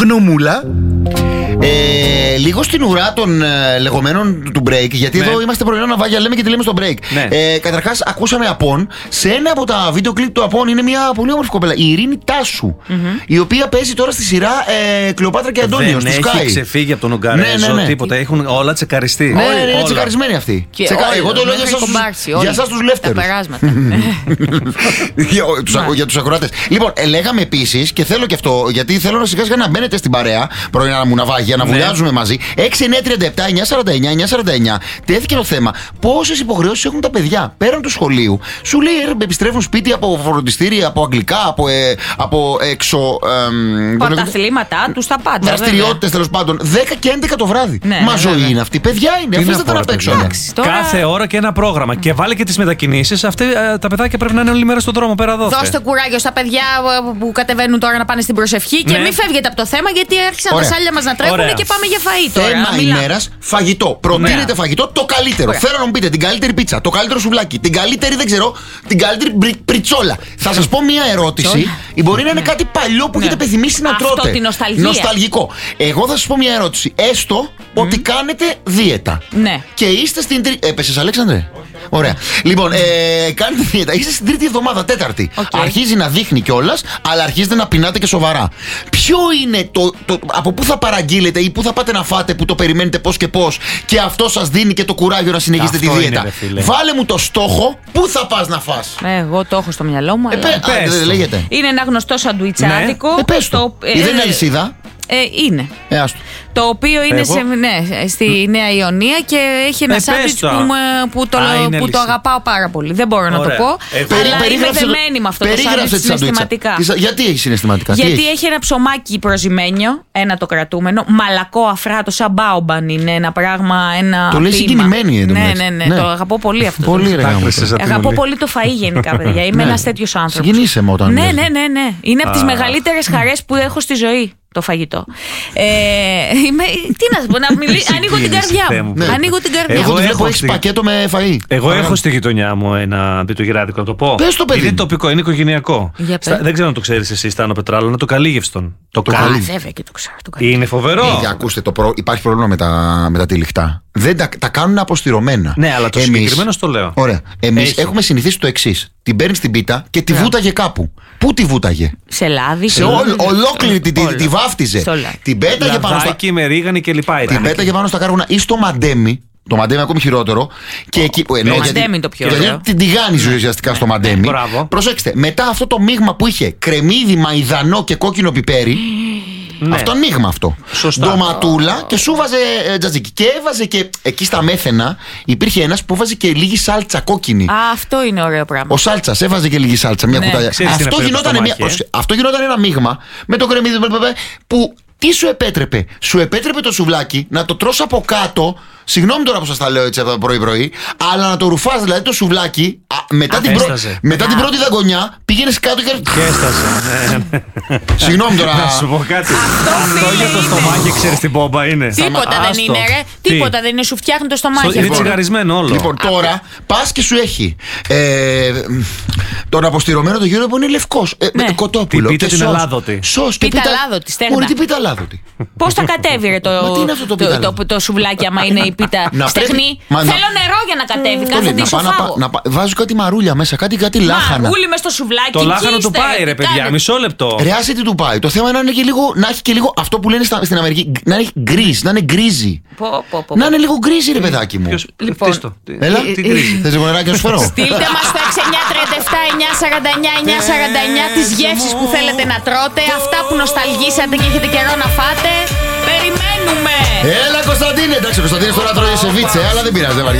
γνωμούλα. Λίγο στην ουρά των λεγόμενων του break, γιατί εδώ είμαστε πρωινό ναυάγια, λέμε και τη λέμε στο break. Καταρχάς, ακούσαμε Απόν. Σε ένα από τα βίντεο κλιπ του Απόν είναι μια πολύ όμορφη κοπέλα, η Ειρήνη Τάσου, η οποία παίζει τώρα στη σειρά Κλεοπάτρα και Αντώνιο στο Sky. Δεν έχει ξεφύγει από τον Ουγγαρέζο, τίποτα. Έχουν όλα τσεκαριστεί. Ναι, είναι τσεκαρισμένοι αυτοί. Εγώ το λέω για εσάς τους λεύτερους. Τα περάσματα. Για τους ακροατές. Λοιπόν, λέγαμε επίσης, και θέλω και αυτό, γιατί θέλω να σιγά σιγά να μπαίνετε στην παρέα πρωινά μου ναυάγια, να βουλιάζουμε μαζί. 6937-949-949. Τέθηκε το θέμα. Πόσες υποχρεώσεις έχουν τα παιδιά πέραν του σχολείου. Σου λέει επιστρέφουν σπίτι από φροντιστήρια, από αγγλικά, από έξω. Από τα αθλήματά τους, τα πάντα. Δραστηριότητες τέλος πάντων. 10 και 11 το βράδυ. Μα ζωή είναι αυτή. Παιδιά είναι. Αφήστε τα να παίξουν. Κάθε ώρα και ένα πρόγραμμα. Και βάλε και τις μετακινήσεις. Τα παιδάκια πρέπει να είναι όλη μέρα στον δρόμο πέρα εδώ. Δώστε κουράγιο στα παιδιά που κατεβαίνουν τώρα να πάνε στην προσευχή και μην φεύγετε από το θέμα, γιατί άρχισαν τα σάλια μας να τρέχουν και πάμε για φαΐ τώρα. Θέμα ημέρας, φαγητό. Προτείνετε φαγητό το καλύτερο. Θέλω να μου πείτε την καλύτερη πίτσα, το καλύτερο σουβλάκι, την καλύτερη, δεν ξέρω, την καλύτερη πριτσόλα. Θα σας πω μία ερώτηση. Μπορεί να είναι κάτι παλιό που έχετε πεθυμίσει να τρώτε. Αυτό, τη νοσταλγία. Νοσταλγικό. Εγώ θα σας πω μία ερώτηση. Έστω ότι κάνετε δίαιτα. Ναι. Και είστε στην τρίτη. Έπεσες, Αλέξανδρε? Ωραία. Λοιπόν, κάνετε δίαιτα. Είστε στην τρίτη εβδομάδα, τέταρτη. Αρχίζει να δείχνει κιόλας, αλλά αρχίζετε να πεινάτε και σοβαρά. Ποιο είναι από πού θα παραγγείλετε ή πού θα πάτε να φάτε που το περιμένετε πώς και πώς, και αυτό σας δίνει και το κουράγιο να συνεχίσετε τη δίαιτα? Βάλε μου το στόχο, πού θα πας να φας. Εγώ το έχω στο μυαλό μου. Δεν λέγεται. Είναι ένα γνωστό σαντουιτσάδικο. Δεν είναι αλυσίδα. Είναι. Το οποίο είναι στη Νέα Ιωνία και έχει ένα σάντουιτς που το αγαπάω πάρα πολύ. Δεν μπορώ να το πω. Αλλά είμαι δεμένη με αυτό το σάντουιτς συναισθηματικά. Γιατί έχει συναισθηματικά? Γιατί έχει ένα ψωμάκι προζυμένιο, ένα το κρατούμενο, μαλακό αφράτο, σαν μπάουμπαν είναι ένα πράγμα. Το λέει συγκινημένη. Ναι, το αγαπώ πολύ αυτό. Πολύ αγαπώ πολύ το φαΐ γενικά, παιδιά. Είμαι ένας τέτοιος άνθρωπος. Συγκινήσε με όταν. Ναι. Είναι από τις μεγαλύτερες χαρές που έχω στη ζωή. Το φαγητό. Τι να σου πω, ανοίγω την καρδιά μου. Εγώ βλέπω έχεις πακέτο με φαΐ. Εγώ έχω στη γειτονιά μου ένα μπιτογυράδικο, να το πω. Πες το, παιδί. Είναι τοπικό, είναι οικογενειακό. Δεν ξέρω αν το ξέρεις εσύ, Στάνο Πετράλο, είναι το Καλίγευστον. Βέβαια και το ξέρω. Είναι φοβερό. Ακούστε, υπάρχει πρόβλημα με τα τυλιχτά. Δεν τα κάνουν αποστηρωμένα. Ναι, αλλά το συγκεκριμένο στο λέω. Ωραία. Εμείς έχουμε συνηθίσει το εξής. Την παίρνεις την πίτα και τη βούταγε κάπου. Πού τη βούταγε? Σε λάδι. Ολόκληρη τη βάφτιζε. Την πέταγε πάνω στα. Με ρίγανη και λοιπά. Την πέταγε πάνω στα κάρβουνα ή στο μαντέμι. Το μαντέμι ακόμη χειρότερο. Και εκεί, το μαντέμι το πιο ωραίο. Την τηγάνιζε ουσιαστικά στο μαντέμι. Προσέξτε, μετά αυτό το μείγμα που είχε κρεμμύδι, μαϊδανό και κόκκινο πιπέρι. Ναι. Αυτό είναι μείγμα αυτό. Σωστά. Ντοματούλα και σου βάζε τζατζίκι. Και έβαζε και εκεί στα μέθαινα υπήρχε ένας που βάζε και λίγη σάλτσα κόκκινη. Αυτό είναι ωραίο πράγμα. Ο σάλτσας έβαζε και λίγη σάλτσα. Μια κουταλιά. Αυτό γινόταν ένα μείγμα με το κρεμμύδι που. Τι σου επέτρεπε? Σου επέτρεπε το σουβλάκι να το τρως από κάτω. Συγγνώμη τώρα που σας τα λέω έτσι από το πρωί-πρωί, αλλά να το ρουφάς, δηλαδή το σουβλάκι μετά την πρώτη δαγκονιά πήγαινες κάτω και έστασε. Συγγνώμη τώρα. Να σου πω κάτι. Αυτό για το στομάχι, ξέρεις τι μπόμπα είναι? Τίποτα δεν είναι, ρε. Τίποτα δεν είναι, σου φτιάχνει το στομάχι. Είναι τσιγαρισμένο όλο. Λοιπόν, τώρα πας και σου έχει τον αποστηρωμένο το γύρο που είναι λευκός. Κοτόπουλο. Πείτε την Ελλάδοτη. Πίτα Ελλάδοτη, στέγνα. Πώς το κατέβει ρε το σουβλάκι άμα είναι η πίτα στεχνή? Θέλω νερό για να κατέβει. Κάθε τι σοφάω. Βάζω κάτι μαρούλια μέσα, κάτι λάχανα. Μαρούλι μες στο σουβλάκι. Το λάχανο του πάει ρε παιδιά, μισό λεπτό. Ρε άσε τι του πάει. Το θέμα είναι να έχει και λίγο αυτό που λένε στην Αμερική, να έχει γκριζ, να είναι γκρίζι. Να είναι λίγο γκρίζι ρε παιδάκι μου. Λοιπόν, έλα, θες εγώ νεράκι να σου φέρω? Στείλτε μας στο 6937-949-949 τις γεύσεις που θέλετε να τρώτε, αυτά που νοσταλγήσατε και έχετε καιρό να φάτε. Περιμένουμε! Έλα Κωνσταντίνε! Εντάξει, ο Κωνσταντίνες τώρα τρώει σεβίτσε, αλλά δεν πειράζει, δεν βαριά.